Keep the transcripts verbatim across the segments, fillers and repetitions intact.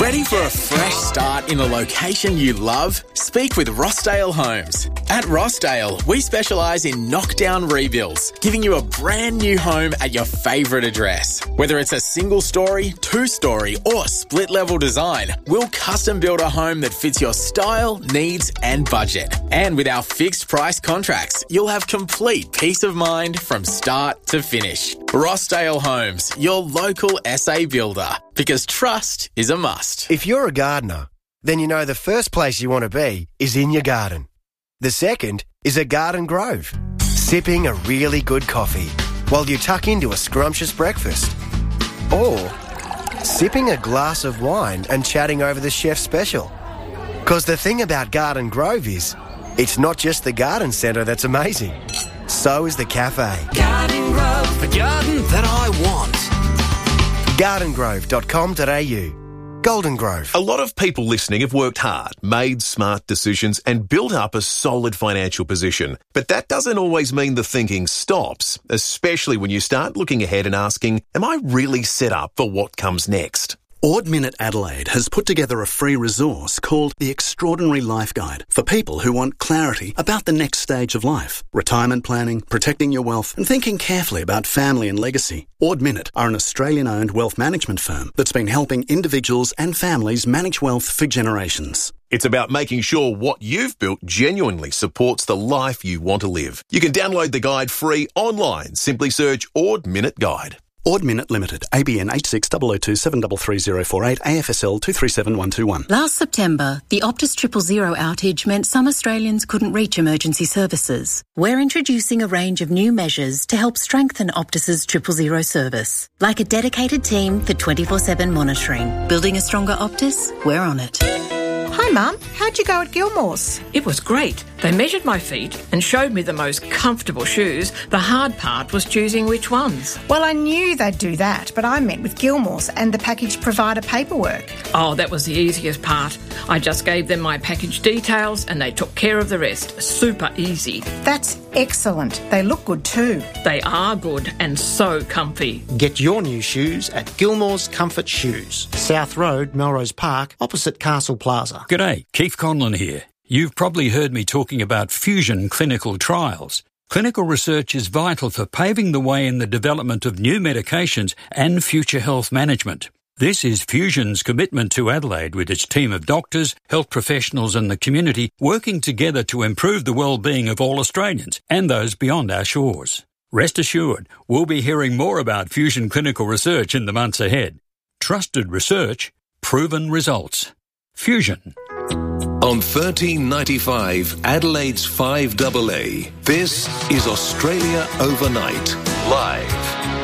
Ready for a fresh start in the location you love? Speak with Rossdale Homes. At Rossdale, we specialise in knockdown rebuilds, giving you a brand new home at your favourite address. Whether it's a single story, two story or split level design, we'll custom build a home that fits your style, needs and budget. And with our fixed price contracts, you'll have complete peace of mind from start to finish. Rossdale Homes, your local S A builder, because trust is a must. If you're a gardener, then you know the first place you want to be is in your garden. The second is a garden grove, sipping a really good coffee while you tuck into a scrumptious breakfast. Or sipping a glass of wine and chatting over the chef's special. Because the thing about Garden Grove is, it's not just the garden centre that's amazing. So is the cafe. Garden Grove, the garden that I want. garden grove dot com dot a u. Golden Grove. A lot of people listening have worked hard, made smart decisions and built up a solid financial position. But that doesn't always mean the thinking stops, especially when you start looking ahead and asking, am I really set up for what comes next? Ord Minnett Adelaide has put together a free resource called The Extraordinary Life Guide for people who want clarity about the next stage of life, retirement planning, protecting your wealth and thinking carefully about family and legacy. Ord Minnett are an Australian-owned wealth management firm that's been helping individuals and families manage wealth for generations. It's about making sure what you've built genuinely supports the life you want to live. You can download the guide free online. Simply search Ord Minnett Guide. Ord Minnett Limited, A B N eight six zero zero two seven three three zero four eight, A F S L two three seven one two one. Last September, the Optus Triple Zero outage meant some Australians couldn't reach emergency services. We're introducing a range of new measures to help strengthen Optus's Triple Zero service, like a dedicated team for twenty-four seven monitoring. Building a stronger Optus? We're on it. Hi Mum, how'd you go at Gilmore's? It was great. They measured my feet and showed me the most comfortable shoes. The hard part was choosing which ones. Well, I knew they'd do that, but I met with Gilmore's and the package provider paperwork. Oh, that was the easiest part. I just gave them my package details and they took care of the rest. Super easy. That's excellent. They look good too. They are good and so comfy. Get your new shoes at Gilmore's Comfort Shoes, South Road, Melrose Park, opposite Castle Plaza. G'day, Keith Conlon here. You've probably heard me talking about fusion clinical trials. Clinical research is vital for paving the way in the development of new medications and future health management. This is Fusion's commitment to Adelaide with its team of doctors, health professionals and the community working together to improve the well-being of all Australians and those beyond our shores. Rest assured, we'll be hearing more about Fusion clinical research in the months ahead. Trusted research, proven results. Fusion. On thirteen ninety-five, Adelaide's five A A, this is Australia Overnight, live.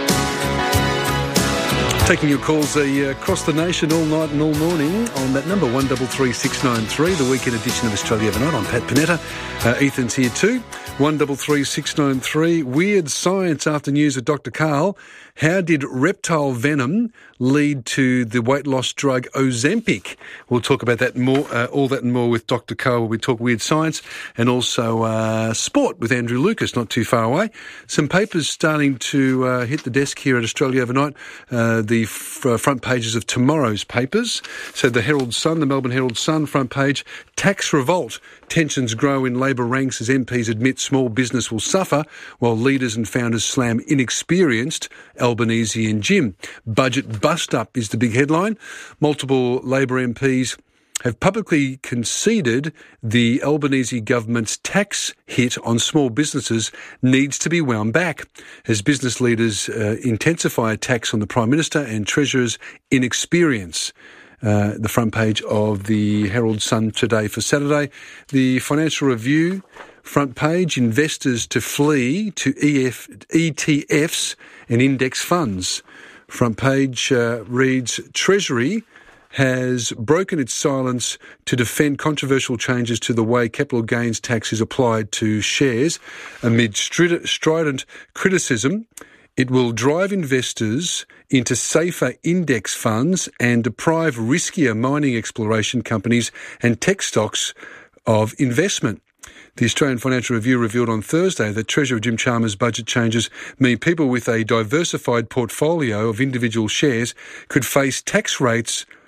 Taking your calls uh, across the nation all night and all morning on that number one three three six nine three, the weekend edition of Australia Overnight. I'm Pat Panetta. Uh, Ethan's here too. one three three six nine three. Weird science after news with Doctor Karl. How did reptile venom lead to the weight loss drug Ozempic? We'll talk about that more, uh, all that and more with Doctor Karl. We talk weird science and also uh, sport with Andrew Lucas, not too far away. Some papers starting to uh, hit the desk here at Australia Overnight. Uh, the f- uh, front pages of tomorrow's papers. So the Herald Sun, the Melbourne Herald Sun front page, tax revolt. Tensions grow in Labor ranks as M Ps admit small business will suffer while leaders and founders slam inexperienced Albanese and Jim. Budget bust-up is the big headline. Multiple Labor M Ps have publicly conceded the Albanese government's tax hit on small businesses needs to be wound back as business leaders uh, intensify attacks on the Prime Minister and Treasurer's inexperience. Uh, the front page of the Herald Sun today for Saturday. The Financial Review front page, investors to flee to E F, E T Fs and index funds. Front page uh, reads, Treasury has broken its silence to defend controversial changes to the way capital gains tax is applied to shares amid strident criticism. It will drive investors into safer index funds and deprive riskier mining exploration companies and tech stocks of investment. The Australian Financial Review revealed on Thursday that Treasurer Jim Chalmers' budget changes mean people with a diversified portfolio of individual shares could face tax rates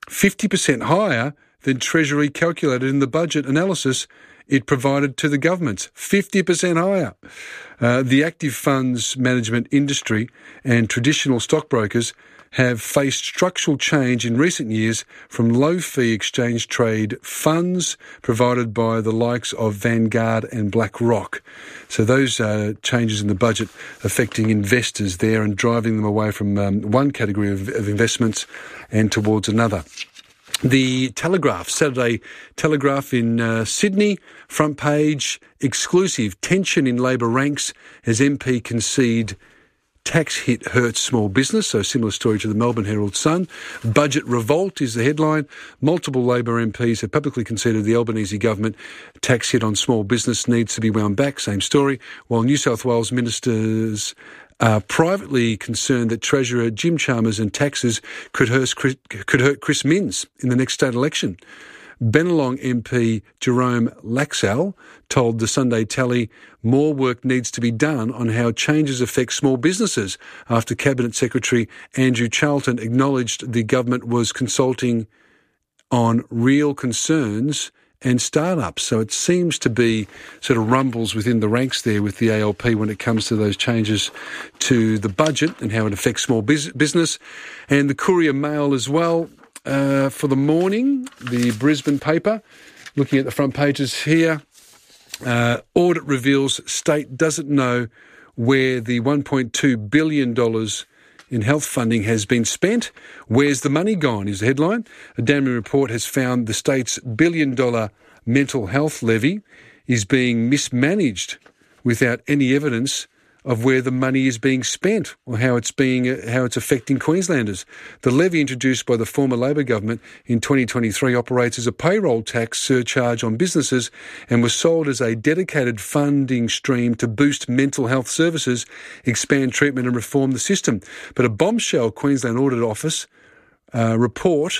fifty percent higher than Treasury calculated in the budget analysis it provided to the governments. fifty percent higher. Uh, the active funds management industry and traditional stockbrokers have faced structural change in recent years from low-fee exchange trade funds provided by the likes of Vanguard and BlackRock. So those uh, changes in the budget affecting investors there and driving them away from um, one category of, of investments and towards another. The Telegraph, Saturday Telegraph in uh, Sydney, front page, exclusive, tension in Labor ranks as M P concede tax hit hurts small business, so similar story to the Melbourne Herald Sun. Budget revolt is the headline. Multiple Labor M Ps have publicly conceded the Albanese government tax hit on small business needs to be wound back, same story, while New South Wales ministers are privately concerned that Treasurer Jim Chalmers and taxes could hurt Chris, could hurt Chris Minns in the next state election. Bennelong M P Jerome Laxale told the Sunday Tally more work needs to be done on how changes affect small businesses after Cabinet Secretary Andrew Charlton acknowledged the government was consulting on real concerns and startups. So it seems to be sort of rumbles within the ranks there with the A L P when it comes to those changes to the budget and how it affects small biz- business. And the Courier Mail as well. Uh, for the morning, the Brisbane paper, looking at the front pages here, uh, audit reveals state doesn't know where the one point two billion dollars in health funding has been spent. Where's the money gone is the headline. A Damien report has found the state's billion-dollar mental health levy is being mismanaged without any evidence of where the money is being spent or how it's being how it's affecting Queenslanders. The levy introduced by the former Labor government in twenty twenty-three operates as a payroll tax surcharge on businesses and was sold as a dedicated funding stream to boost mental health services, expand treatment and reform the system. But a bombshell Queensland Audit Office uh, report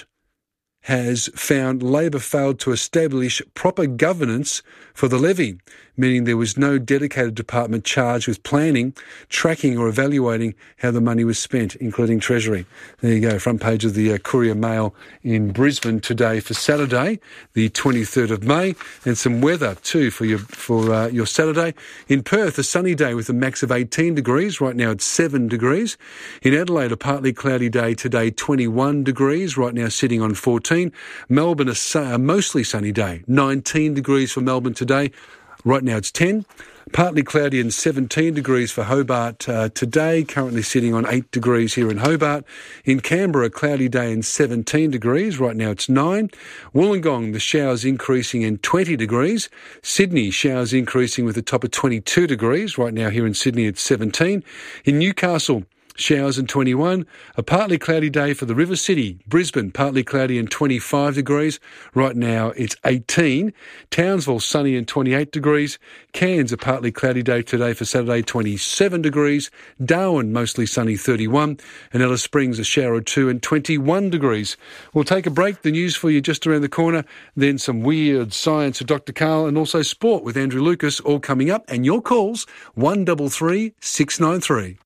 has found Labor failed to establish proper governance for the levy, meaning there was no dedicated department charged with planning, tracking or evaluating how the money was spent, including Treasury. There you go, front page of the uh, Courier Mail in Brisbane today for Saturday, the twenty-third of May, and some weather too for your for uh, your Saturday. In Perth, a sunny day with a max of eighteen degrees. Right now it's seven degrees. In Adelaide, a partly cloudy day today, twenty-one degrees. Right now sitting on fourteen. Melbourne, a, su- a mostly sunny day, nineteen degrees for Melbourne today. Right now it's ten. Partly cloudy and seventeen degrees for Hobart uh, today, currently sitting on eight degrees here in Hobart. In Canberra, a cloudy day and seventeen degrees. Right now it's nine. Wollongong, the showers increasing and twenty degrees. Sydney, showers increasing with a top of twenty-two degrees. Right now here in Sydney it's seventeen. In Newcastle, showers and twenty-one. A partly cloudy day for the River City. Brisbane, partly cloudy and twenty-five degrees. Right now it's eighteen. Townsville, sunny and twenty-eight degrees. Cairns, a partly cloudy day today for Saturday, twenty-seven degrees. Darwin, mostly sunny, thirty-one. And Alice Springs, a shower or two and twenty-one degrees. We'll take a break. The news for you just around the corner. Then some weird science with Doctor Carl and also sport with Andrew Lucas all coming up. And your calls, one three three, six nine three.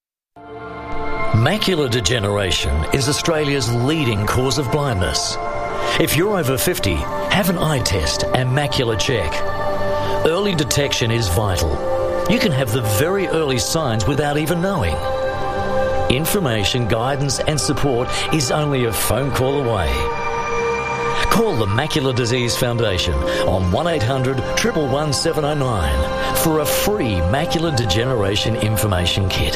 Macular degeneration is Australia's leading cause of blindness. If you're over fifty, have an eye test and macular check. Early detection is vital. You can have the very early signs without even knowing. Information, guidance and support is only a phone call away. Call the Macular Disease Foundation on one eight hundred, one one one, seven oh nine for a free macular degeneration information kit.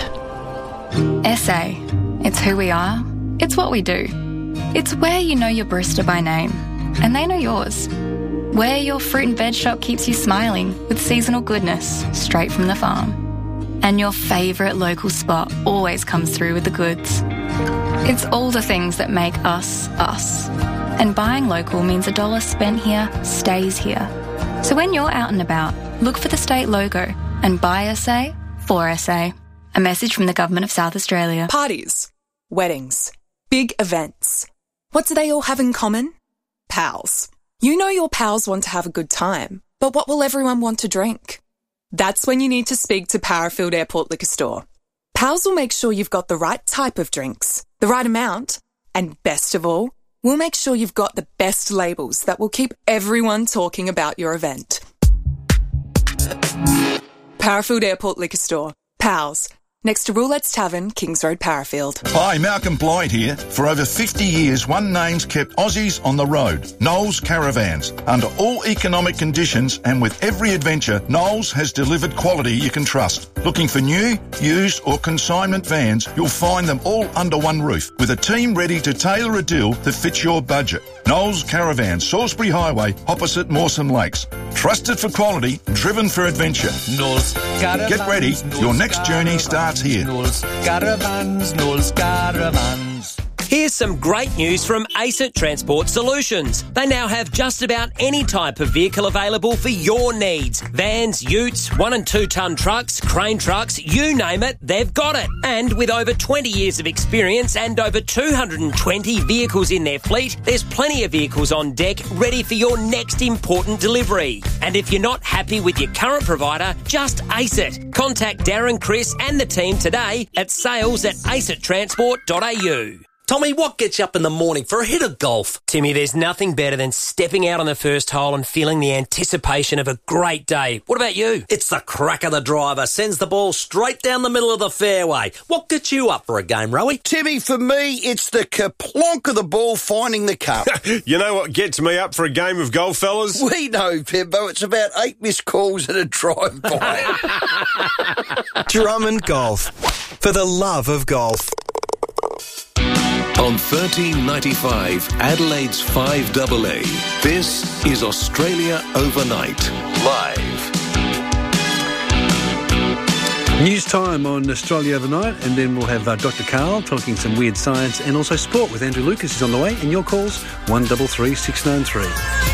S A. It's who we are. It's what we do. It's where you know your barista by name, and they know yours. Where your fruit and veg shop keeps you smiling with seasonal goodness straight from the farm. And your favourite local spot always comes through with the goods. It's all the things that make us, us. And buying local means a dollar spent here stays here. So when you're out and about, look for the state logo and buy S A for S A. A message from the Government of South Australia. Parties, weddings, big events. What do they all have in common? Pals. You know your pals want to have a good time, but what will everyone want to drink? That's when you need to speak to Parafield Airport Liquor Store. Pals will make sure you've got the right type of drinks, the right amount, and best of all, we'll make sure you've got the best labels that will keep everyone talking about your event. Parafield Airport Liquor Store. Pals. Next to Roulette's Tavern, Kings Road, Parafield. Hi, Malcolm Blyde here. For over fifty years, one name's kept Aussies on the road. Knowles Caravans. Under all economic conditions and with every adventure, Knowles has delivered quality you can trust. Looking for new, used or consignment vans, you'll find them all under one roof with a team ready to tailor a deal that fits your budget. Knowles Caravans, Salisbury Highway, opposite Mawson Lakes. Trusted for quality, driven for adventure. Knowles Caravans. Get ready, Knowles your next Caravans, journey starts here. Knowles Caravans, Knowles Caravans. Here's some great news from ACET Transport Solutions. They now have just about any type of vehicle available for your needs. Vans, utes, one and two tonne trucks, crane trucks, you name it, they've got it. And with over twenty years of experience and over two hundred twenty vehicles in their fleet, there's plenty of vehicles on deck ready for your next important delivery. And if you're not happy with your current provider, just ACET. Contact Darren, Chris and the team today at sales at acet transport dot a u. Tommy, what gets you up in the morning for a hit of golf? Timmy, there's nothing better than stepping out on the first hole and feeling the anticipation of a great day. What about you? It's the crack of the driver, sends the ball straight down the middle of the fairway. What gets you up for a game, Rowie? Timmy, for me, it's the kaplonk of the ball finding the cup. You know what gets me up for a game of golf, fellas? We know, Pimbo. It's about eight missed calls and a drive-by. Drummond Golf. For the love of golf. On thirteen ninety-five, Adelaide's five A A, this is Australia Overnight, live. News time on Australia Overnight, and then we'll have uh, Doctor Karl talking some weird science and also sport with Andrew Lucas is on the way, and your calls, one three three six nine three.